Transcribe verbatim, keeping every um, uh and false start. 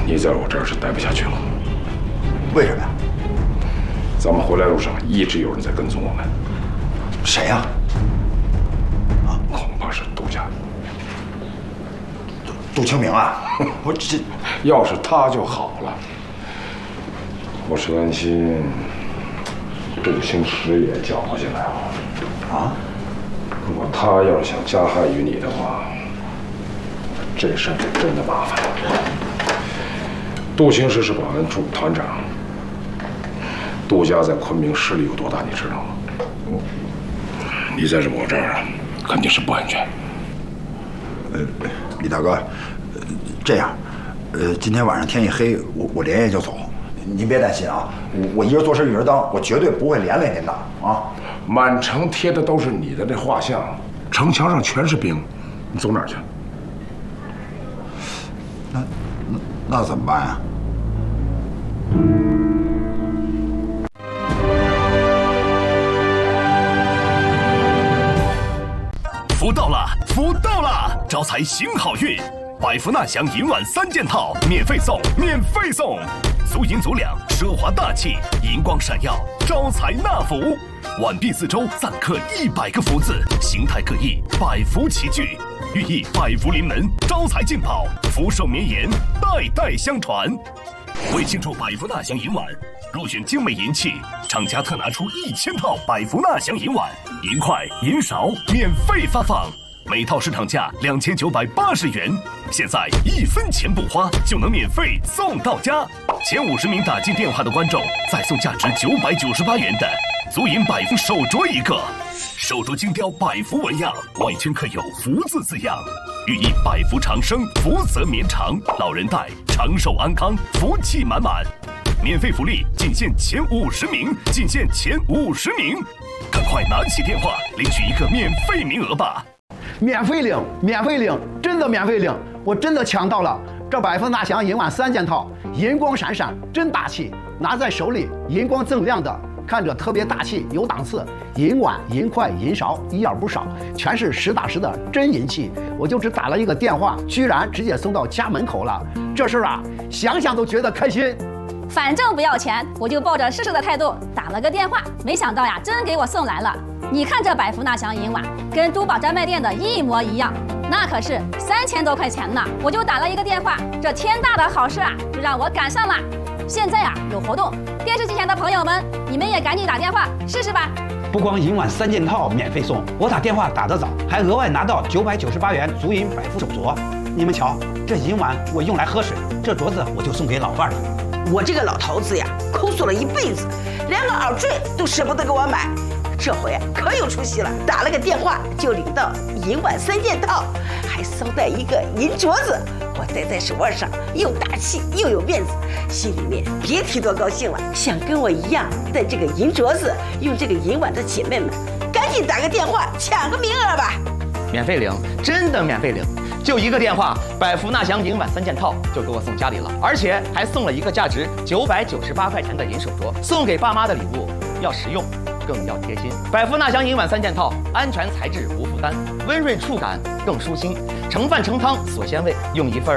你在我这儿是待不下去了。 为什么呀？ 咱们回来路上一直有人在跟踪我们。 谁呀？ 啊，恐怕是杜家。 杜杜清明啊！我这要是他就好了。我是担心杜兴师也搅和进来了。 啊？ 如果他要是想加害于你的话，这事儿就真的麻烦了。杜兴师是保安处团长，杜家在昆明势力有多大，你知道吗？你在我这儿肯定是不安全。 呃，李大哥，呃，这样，呃，今天晚上天一黑，我我连夜就走。您别担心啊，我我一人做事一人当，我绝对不会连累您的啊。 满城贴的都是你的那画像，城墙上全是兵，你走哪儿去？ 那那那怎么办呀？ 福到了，福到了！招财行好运，百福纳祥银碗三件套免费送，免费送！足银足两，奢华大气，银光闪耀，招财纳福。碗壁四周暂刻一百个福字，形态各异，百福齐聚，寓意百福临门，招财进宝，福寿绵延，代代相传。为庆祝百福纳祥银碗，入选精美银器，厂家特拿出一千套百福纳祥银碗、银筷、银勺免费发放，每套市场价两千九百八十元，现在一分钱不花就能免费送到家。前五十名打进电话的观众再送价值九百九十八元的足银百福手镯一个，手镯精雕百福纹样，外圈刻有福字字样，寓意百福长生，福泽绵长，老人戴长寿安康，福气满满。免费福利仅限前五十名，仅限前五十名，赶快拿起电话领取一个免费名额吧！ 免费领，免费领，真的免费领！我真的抢到了这百福纳祥银碗三件套，银光闪闪，真大气，拿在手里银光锃亮的，看着特别大气，有档次。银碗、银筷、银勺一样不少，全是实打实的真银器。我就只打了一个电话，居然直接送到家门口了。这事儿啊，想想都觉得开心。 反正不要钱，我就抱着试试的态度打了个电话，没想到呀，真给我送来了。你看这百福纳祥银碗，跟珠宝专卖店的一模一样，那可是三千多块钱呢。我就打了一个电话，这天大的好事啊，就让我赶上了。现在啊有活动，电视机前的朋友们，你们也赶紧打电话试试吧。 不光银碗三件套免费送，我打电话打得早，还额外拿到九百九十八元足银百福手镯。你们瞧，这银碗我用来喝水，这镯子我就送给老伴了。 我这个老头子呀，抠索了一辈子，连个耳坠都舍不得给我买。这回啊可有出息了，打了个电话就领到银碗三件套，还捎带一个银镯子，我戴在手腕上又大气又有面子，心里面别提多高兴了。想跟我一样戴这个银镯子、用这个银碗的姐妹们，赶紧打个电话抢个名额吧！ 免费领，真的免费领，就一个电话，百福纳祥银碗三件套就给我送家里了，而且还送了一个价值九百九十八块钱的银手镯，送给爸妈的礼物要实用，更要贴心。百福纳祥银碗三件套，安全材质无负担，温润触感更舒心，盛饭盛汤锁鲜味，用一份